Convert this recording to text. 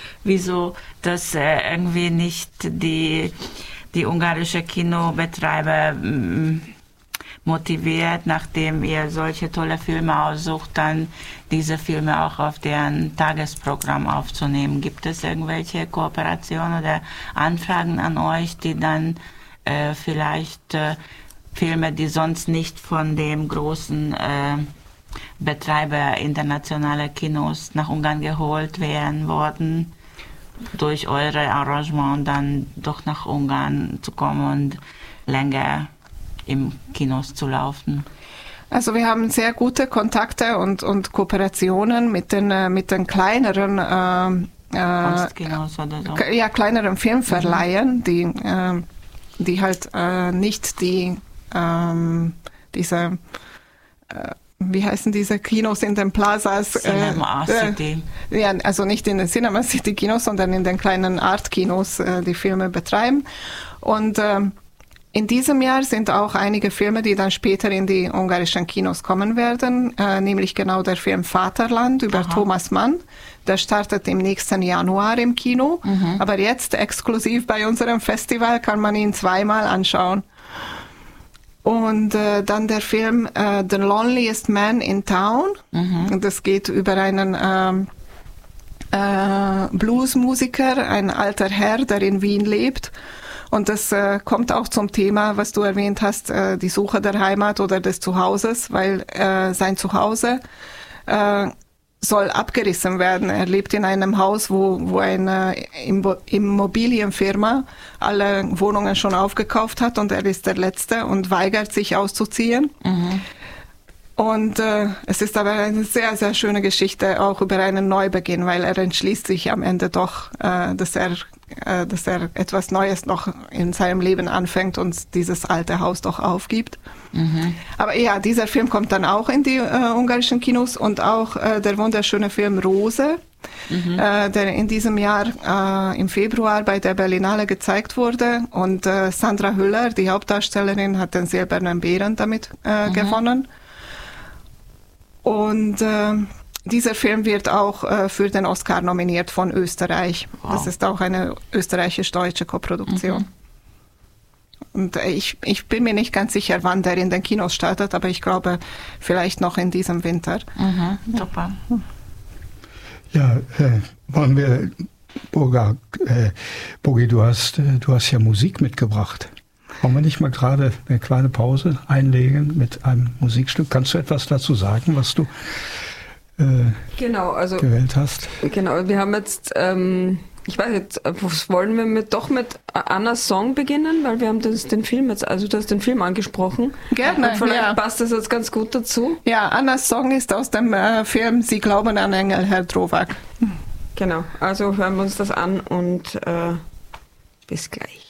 wieso das irgendwie nicht die ungarische Kinobetreiber motiviert, nachdem ihr solche tolle Filme aussucht, dann diese Filme auch auf deren Tagesprogramm aufzunehmen. Gibt es irgendwelche Kooperationen oder Anfragen an euch, die dann vielleicht Filme, die sonst nicht von dem großen Betreiber internationaler Kinos nach Ungarn geholt werden worden, durch eure Arrangement dann doch nach Ungarn zu kommen und länger im Kinos zu laufen? Also wir haben sehr gute Kontakte und Kooperationen mit den kleineren Kunstkinos oder so. Ja, kleineren Filmverleihen, die halt nicht diese wie heißen diese Kinos in den Plazas? Cinema City. Ja, also nicht in den Cinema City Kinos, sondern in den kleinen Art-Kinos die Filme betreiben. Und in diesem Jahr sind auch einige Filme, die dann später in die ungarischen Kinos kommen werden, nämlich genau der Film Vaterland über Thomas Mann. Der startet im nächsten Januar im Kino, aber jetzt exklusiv bei unserem Festival kann man ihn zweimal anschauen. Und dann der Film The Loneliest Man in Town. Das geht über einen Bluesmusiker, ein alter Herr, der in Wien lebt. Und das kommt auch zum Thema, was du erwähnt hast, die Suche der Heimat oder des Zuhauses, weil sein Zuhause soll abgerissen werden. Er lebt in einem Haus, wo eine Immobilienfirma alle Wohnungen schon aufgekauft hat und er ist der Letzte und weigert sich auszuziehen. Und es ist aber eine sehr, sehr schöne Geschichte auch über einen Neubeginn, weil er entschließt sich am Ende doch, dass er etwas Neues noch in seinem Leben anfängt und dieses alte Haus doch aufgibt. Aber ja, dieser Film kommt dann auch in die ungarischen Kinos und auch der wunderschöne Film Rose, der in diesem Jahr im Februar bei der Berlinale gezeigt wurde. Und Sandra Hüller, die Hauptdarstellerin, hat den Silbernen Bären damit gewonnen. Und dieser Film wird auch für den Oscar nominiert von Österreich. Wow. Das ist auch eine österreichisch-deutsche Koproduktion. Und ich bin mir nicht ganz sicher, wann der in den Kinos startet, aber ich glaube, vielleicht noch in diesem Winter. Super. Ja, wollen wir, Bogi, du hast ja Musik mitgebracht. Wollen wir nicht mal gerade eine kleine Pause einlegen mit einem Musikstück? Kannst du etwas dazu sagen, was du gewählt hast? Genau, wir haben jetzt, ich weiß jetzt, wollen wir mit Annas Song beginnen, weil wir haben den Film jetzt, also du hast den Film angesprochen. Gerne, und vielleicht passt das jetzt ganz gut dazu. Ja, Annas Song ist aus dem Film Sie glauben an Engel, Herr Drowak. Genau, also hören wir uns das an und bis gleich.